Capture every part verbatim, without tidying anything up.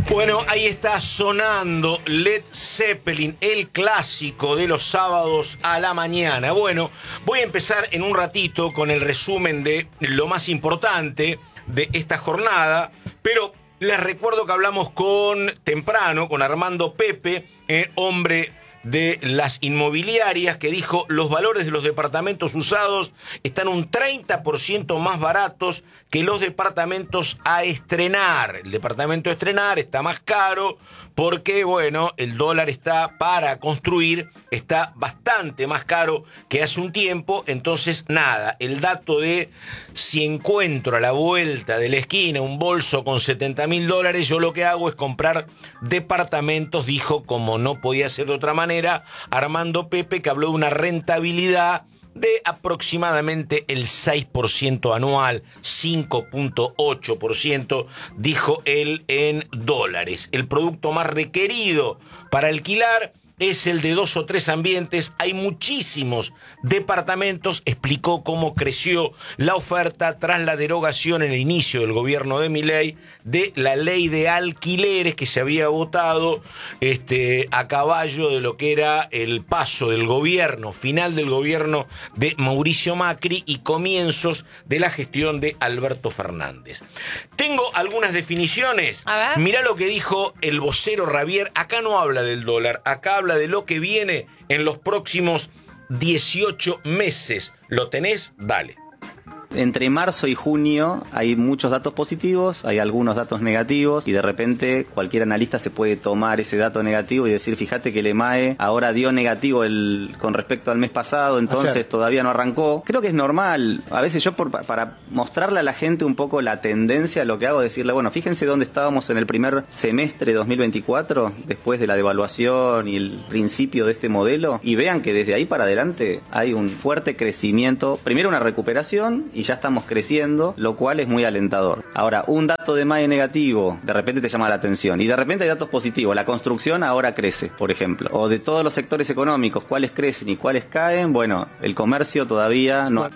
Bueno, ahí está sonando Led Zeppelin, el clásico de los sábados a la mañana. Bueno, voy a empezar en un ratito con el resumen de lo más importante de esta jornada, pero les recuerdo que hablamos con temprano, con Armando Pepe, eh, hombre de las inmobiliarias, que dijo los valores de los departamentos usados están un treinta por ciento más baratos que los departamentos a estrenar. El departamento a estrenar está más caro porque, bueno, el dólar está para construir, está bastante más caro que hace un tiempo. Entonces, nada, el dato de si encuentro a la vuelta de la esquina un bolso con setenta mil dólares, yo lo que hago es comprar departamentos, dijo, como no podía ser de otra manera, Armando Pepe, que habló de una rentabilidad de aproximadamente el seis por ciento anual, cinco punto ocho por ciento, dijo él, en dólares. El producto más requerido para alquilar es el de dos o tres ambientes. Hay muchísimos departamentos. Explicó cómo creció la oferta tras la derogación en el inicio del gobierno de Milei de la ley de alquileres que se había votado este, a caballo de lo que era el paso del gobierno, final del gobierno de Mauricio Macri y comienzos de la gestión de Alberto Fernández. Tengo algunas definiciones. Mirá lo que dijo el vocero Ravier. Acá no habla del dólar, acá habla de lo que viene en los próximos dieciocho meses. ¿Lo tenés? Dale. Entre marzo y junio hay muchos datos positivos, hay algunos datos negativos y de repente cualquier analista se puede tomar ese dato negativo y decir, fíjate que el EMAE ahora dio negativo el, con respecto al mes pasado, entonces Ayer. todavía no arrancó. Creo que es normal. A veces yo por, para mostrarle a la gente un poco la tendencia, lo que hago es decirle, bueno, fíjense dónde estábamos en el primer semestre de dos mil veinticuatro, después de la devaluación y el principio de este modelo, y vean que desde ahí para adelante hay un fuerte crecimiento, primero una recuperación y ya estamos creciendo, lo cual es muy alentador. Ahora, un dato de EMAE negativo, de repente te llama la atención, y de repente hay datos positivos. La construcción ahora crece, por ejemplo. O de todos los sectores económicos, cuáles crecen y cuáles caen, bueno, el comercio todavía no.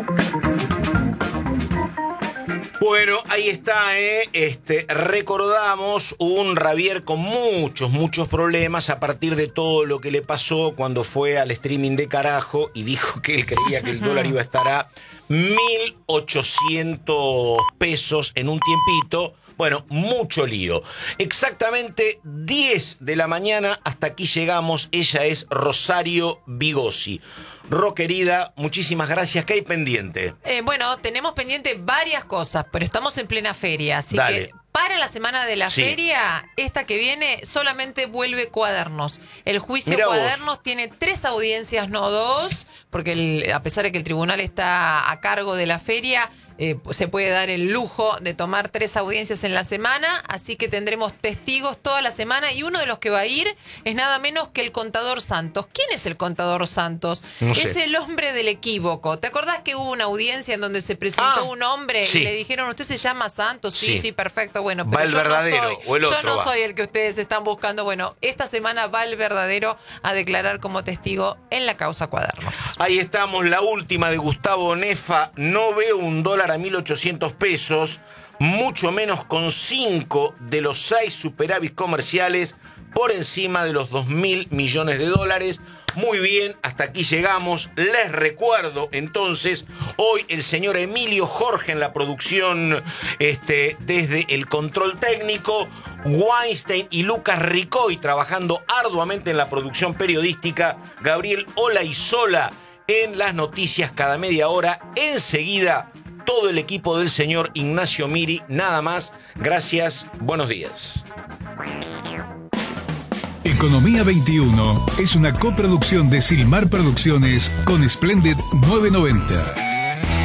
Bueno, ahí está, ¿eh? Este, recordamos un Ravier con muchos, muchos problemas a partir de todo lo que le pasó cuando fue al streaming de carajo y dijo que él creía que el dólar iba a estar a mil ochocientos pesos en un tiempito. Bueno, mucho lío. Exactamente diez de la mañana, hasta aquí llegamos. Ella es Rosario Bigosi. Ro, querida, muchísimas gracias. ¿Qué hay pendiente? Eh, bueno, tenemos pendiente varias cosas, pero estamos en plena feria, así Dale. que para la semana de la Sí. feria, esta que viene, solamente vuelve Cuadernos. El juicio Mirá Cuadernos vos. tiene tres audiencias, no dos, porque el, a pesar de que el tribunal está a cargo de la feria, Eh, se puede dar el lujo de tomar tres audiencias en la semana, así que tendremos testigos toda la semana y uno de los que va a ir es nada menos que el contador Santos. ¿Quién es el contador Santos? No sé. Es el hombre del equívoco. ¿Te acordás que hubo una audiencia en donde se presentó Ah, un hombre sí. y le dijeron, ¿usted se llama Santos? Sí, Sí. sí, perfecto. Bueno, ¿Va pero el yo verdadero no soy, o el yo otro no va? soy el que ustedes están buscando. Bueno, esta semana va el verdadero a declarar como testigo en la causa Cuadernos. Ahí estamos, la última de Gustavo Nefa. No veo un dólar a mil ochocientos pesos, mucho menos con cinco de los seis superávit comerciales por encima de los dos mil millones de dólares. Muy bien, hasta aquí llegamos. Les recuerdo entonces, hoy el señor Emilio Jorge en la producción, este, desde el control técnico, Weinstein y Lucas Ricoy trabajando arduamente en la producción periodística, Gabriel Olaizola en las noticias cada media hora. Enseguida, todo el equipo del señor Ignacio Miri, nada más. Gracias, buenos días. Economía veintiuno es una coproducción de Silmar Producciones con Splendid novecientos noventa.